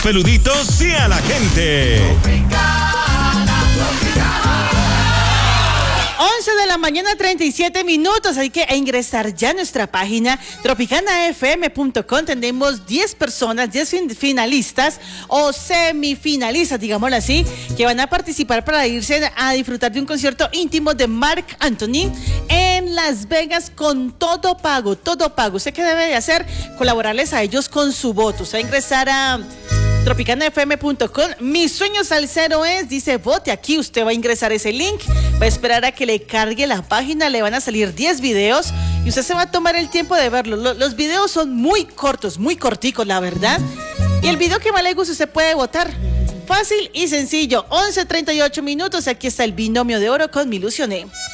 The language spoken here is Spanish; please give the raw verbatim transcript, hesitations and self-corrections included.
peluditos y a la gente. once de la mañana, treinta y siete minutos. Hay que ingresar ya a nuestra página tropicana f m punto com. Tenemos diez personas, diez fin- finalistas o semifinalistas, digámoslo así, que van a participar para irse a disfrutar de un concierto íntimo de Marc Anthony en Las Vegas con todo pago, todo pago. ¿Usted qué debe de hacer? Colaborarles a ellos con su voto. Usted va a ingresar a tropicana f m punto com. Mi sueño salsero es, dice, vote aquí. Usted va a ingresar ese link, va a esperar a que le cargue la página, le van a salir diez videos y usted se va a tomar el tiempo de verlos. Los, los videos son muy cortos, muy corticos, la verdad. Y el video que más le guste usted puede votar. Fácil y sencillo. once treinta y ocho minutos. Aquí está el binomio de oro con Me Ilusioné.